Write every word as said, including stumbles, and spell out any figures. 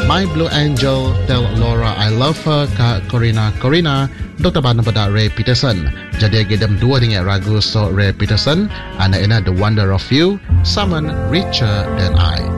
My Blue Angel, Tell Laura I Love Her, Kak Corina Corina, Doktor Bana pada Ray Peterson. Jadi gedam dua dengan ragu so Ray Peterson, Ana Ena The Wonder of You, Someone Richer Than I.